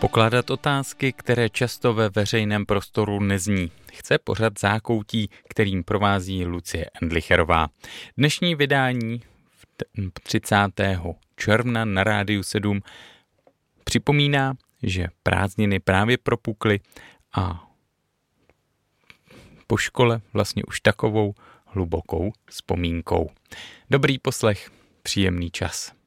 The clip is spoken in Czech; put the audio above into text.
Pokládat otázky, které často ve veřejném prostoru nezní. Chce pořad Zákoutí, kterým provází Lucie Endlicherová. Dnešní vydání 30. června na Rádiu 7 připomíná, že prázdniny právě propukly a po škole vlastně už takovou hlubokou vzpomínkou. Dobrý poslech, příjemný čas.